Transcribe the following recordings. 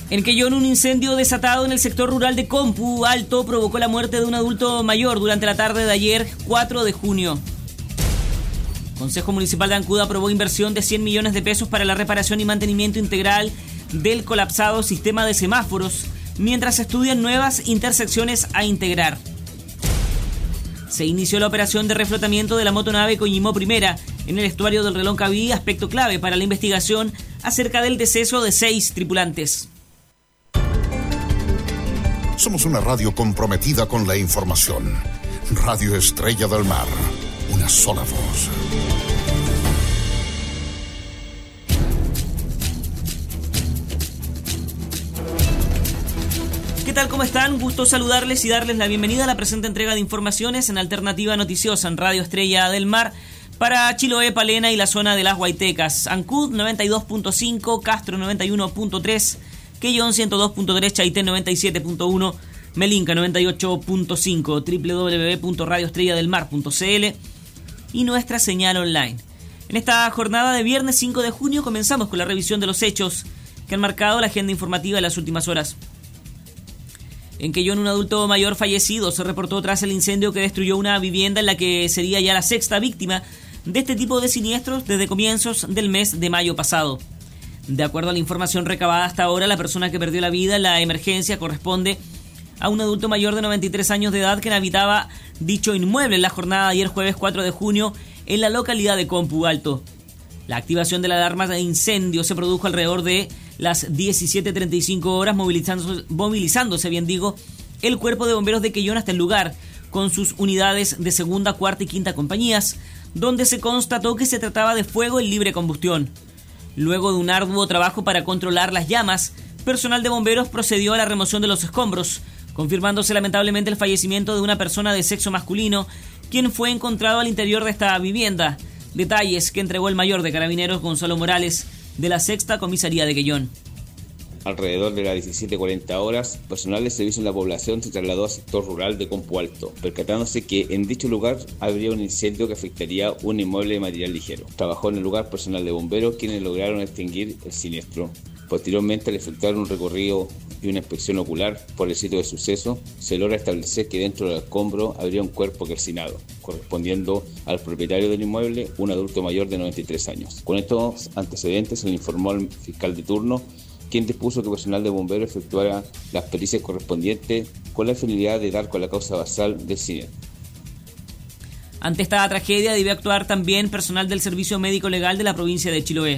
En Quellón, un incendio desatado en el sector rural de Compu Alto provocó la muerte de un adulto mayor durante la tarde de ayer, 4 de junio. Consejo Municipal de Ancud aprobó inversión de 100 millones de pesos para la reparación y mantenimiento integral del colapsado sistema de semáforos, mientras se estudian nuevas intersecciones a integrar. Se inició la operación de reflotamiento de la motonave Coñimó Primera en el estuario del Reloncaví, aspecto clave para la investigación acerca del deceso de 6 tripulantes. Somos una radio comprometida con la información. Radio Estrella del Mar. Una sola voz. ¿Qué tal? ¿Cómo están? Gusto saludarles y darles la bienvenida a la presente entrega de informaciones en Alternativa Noticiosa en Radio Estrella del Mar para Chiloé, Palena y la zona de las Huaytecas. Ancud 92.5, Castro 91.3, Quellón 102.3, Chaitén 97.1, Melinca 98.5, www.radioestrelladelmar.cl y nuestra señal online. En esta jornada de viernes 5 de junio comenzamos con la revisión de los hechos que han marcado la agenda informativa de las últimas horas. En Quellón, un adulto mayor fallecido se reportó tras el incendio que destruyó una vivienda en la que sería ya la 6ª víctima de este tipo de siniestros desde comienzos del mes de mayo pasado. De acuerdo a la información recabada hasta ahora, la persona que perdió la vida en la emergencia corresponde a un adulto mayor de 93 años de edad que habitaba dicho inmueble en la jornada de ayer jueves 4 de junio en la localidad de Compu Alto. La activación de la alarma de incendio se produjo alrededor de las 17:35 horas, movilizándose el cuerpo de bomberos de Quellón hasta el lugar con sus unidades de segunda, cuarta y quinta compañías, donde se constató que se trataba de fuego en libre combustión. Luego de un arduo trabajo para controlar las llamas, personal de bomberos procedió a la remoción de los escombros, confirmándose lamentablemente el fallecimiento de una persona de sexo masculino, quien fue encontrado al interior de esta vivienda. Detalles que entregó el mayor de Carabineros Gonzalo Morales de la 6ª Comisaría de Quellón. Alrededor de las 17:40 horas, personal de servicio en la población se trasladó al sector rural de Compu Alto, percatándose que en dicho lugar habría un incendio que afectaría un inmueble de material ligero. Trabajó en el lugar personal de bomberos, quienes lograron extinguir el siniestro. Posteriormente, al efectuar un recorrido y una inspección ocular por el sitio de suceso, se logra establecer que dentro del escombro habría un cuerpo calcinado, correspondiendo al propietario del inmueble, un adulto mayor de 93 años. Con estos antecedentes se le informó al fiscal de turno, quien dispuso que el personal de bomberos efectuara las pericias correspondientes con la finalidad de dar con la causa basal del siniestro. Ante esta tragedia debió actuar también personal del Servicio Médico Legal de la provincia de Chiloé.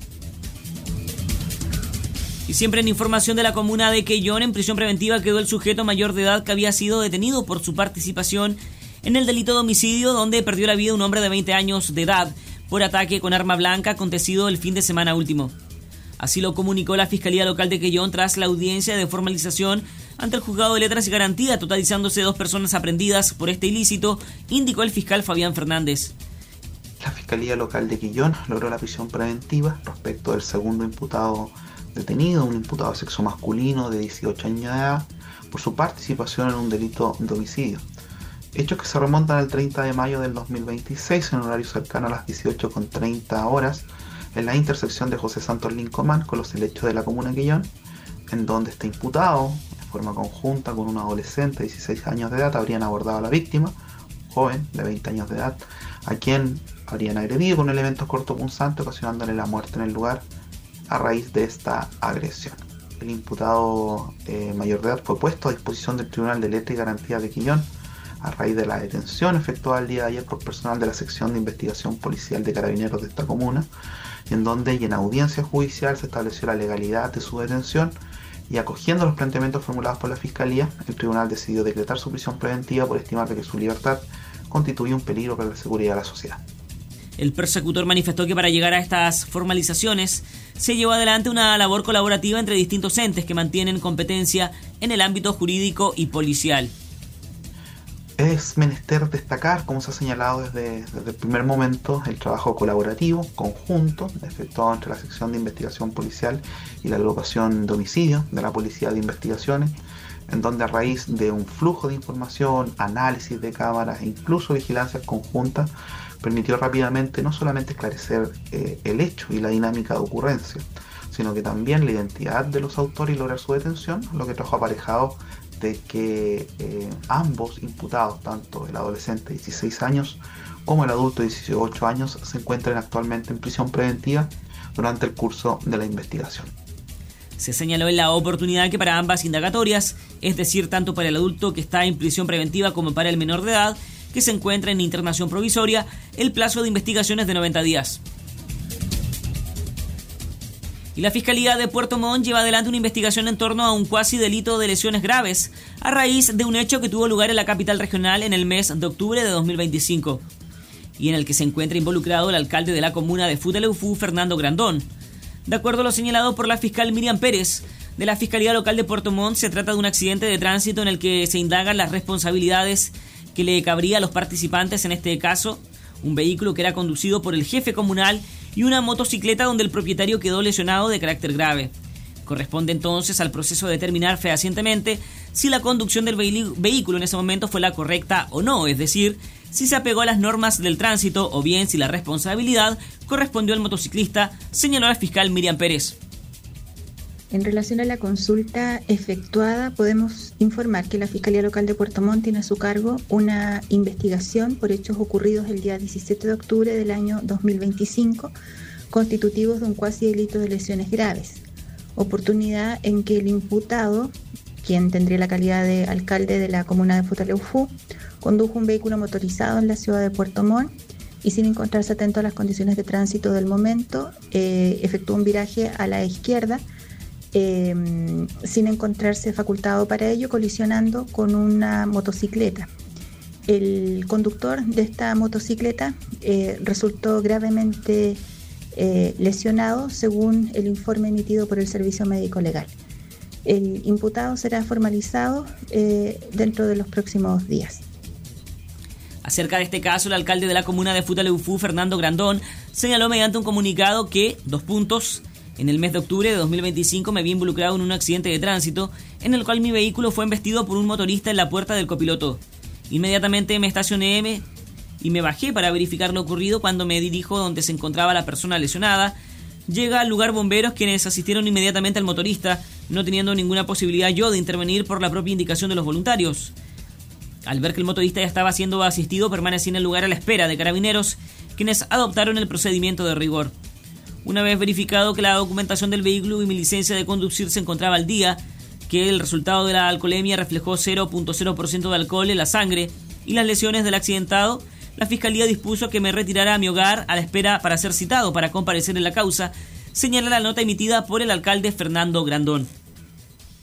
Y siempre en información de la comuna de Quellón, en prisión preventiva quedó el sujeto mayor de edad que había sido detenido por su participación en el delito de homicidio, donde perdió la vida un hombre de 20 años de edad por ataque con arma blanca acontecido el fin de semana último. Así lo comunicó la Fiscalía Local de Quellón tras la audiencia de formalización ante el Juzgado de Letras y Garantía, totalizándose 2 personas aprendidas por este ilícito, indicó el fiscal Fabián Fernández. La Fiscalía Local de Quellón logró la prisión preventiva respecto del segundo imputado detenido, un imputado de sexo masculino de 18 años de edad, por su participación en un delito de homicidio. Hechos que se remontan al 30 de mayo del 2026 en un horario cercano a las 18:30 horas en la intersección de José Santos Lincomán con los helechos de la comuna de Quellón, en donde este imputado, de forma conjunta con un adolescente de 16 años de edad, habrían abordado a la víctima, joven de 20 años de edad, a quien habrían agredido con elementos cortopunzantes, ocasionándole la muerte en el lugar a raíz de esta agresión. El imputado mayor de edad fue puesto a disposición del Tribunal de Letras y Garantía de Quellón a raíz de la detención efectuada el día de ayer por personal de la sección de investigación policial de Carabineros de esta comuna, en donde y en audiencia judicial se estableció la legalidad de su detención y, acogiendo los planteamientos formulados por la Fiscalía, el Tribunal decidió decretar su prisión preventiva por estimar de que su libertad constituye un peligro para la seguridad de la sociedad. El persecutor manifestó que para llegar a estas formalizaciones se llevó adelante una labor colaborativa entre distintos entes que mantienen competencia en el ámbito jurídico y policial. Es menester destacar, como se ha señalado desde el primer momento, el trabajo colaborativo, conjunto, efectuado entre la sección de investigación policial y la agrupación de homicidio de la Policía de Investigaciones, en donde a raíz de un flujo de información, análisis de cámaras e incluso vigilancias conjuntas, permitió rápidamente no solamente esclarecer el hecho y la dinámica de ocurrencia, sino que también la identidad de los autores y lograr su detención, lo que trajo aparejado de que ambos imputados, tanto el adolescente de 16 años como el adulto de 18 años, se encuentran actualmente en prisión preventiva durante el curso de la investigación. Se señaló en la oportunidad que para ambas indagatorias, es decir, tanto para el adulto que está en prisión preventiva como para el menor de edad que se encuentra en internación provisoria, el plazo de investigación es de 90 días. Y la Fiscalía de Puerto Montt lleva adelante una investigación en torno a un cuasi delito de lesiones graves, a raíz de un hecho que tuvo lugar en la capital regional en el mes de octubre de 2025, y en el que se encuentra involucrado el alcalde de la comuna de Futaleufú, Fernando Grandón. De acuerdo a lo señalado por la fiscal Miriam Pérez, de la Fiscalía Local de Puerto Montt, se trata de un accidente de tránsito en el que se indagan las responsabilidades que le cabría a los participantes, en este caso, un vehículo que era conducido por el jefe comunal y una motocicleta donde el propietario quedó lesionado de carácter grave. Corresponde entonces al proceso de determinar fehacientemente si la conducción del vehículo en ese momento fue la correcta o no, es decir, si se apegó a las normas del tránsito o bien si la responsabilidad correspondió al motociclista, señaló la fiscal Miriam Pérez. En relación a la consulta efectuada, podemos informar que la Fiscalía Local de Puerto Montt tiene a su cargo una investigación por hechos ocurridos el día 17 de octubre del año 2025, constitutivos de un cuasi delito de lesiones graves, oportunidad en que el imputado, quien tendría la calidad de alcalde de la comuna de Futaleufú, condujo un vehículo motorizado en la ciudad de Puerto Montt y, sin encontrarse atento a las condiciones de tránsito del momento, efectuó un viraje a la izquierda, sin encontrarse facultado para ello, colisionando con una motocicleta. El conductor de esta motocicleta resultó gravemente lesionado, según el informe emitido por el Servicio Médico Legal. El imputado será formalizado dentro de los próximos días. Acerca de este caso, el alcalde de la comuna de Futaleufú, Fernando Grandón, señaló mediante un comunicado que, en el mes de octubre de 2025 me vi involucrado en un accidente de tránsito en el cual mi vehículo fue embestido por un motorista en la puerta del copiloto. Inmediatamente me estacioné y me bajé para verificar lo ocurrido. Cuando me dirijo donde se encontraba la persona lesionada, llega al lugar bomberos, quienes asistieron inmediatamente al motorista, no teniendo ninguna posibilidad yo de intervenir por la propia indicación de los voluntarios. Al ver que el motorista ya estaba siendo asistido, permanecí en el lugar a la espera de carabineros, quienes adoptaron el procedimiento de rigor. Una vez verificado que la documentación del vehículo y mi licencia de conducir se encontraba al día, que el resultado de la alcoholemia reflejó 0.0% de alcohol en la sangre y las lesiones del accidentado, la Fiscalía dispuso que me retirara a mi hogar a la espera para ser citado para comparecer en la causa, señala la nota emitida por el alcalde Fernando Grandón.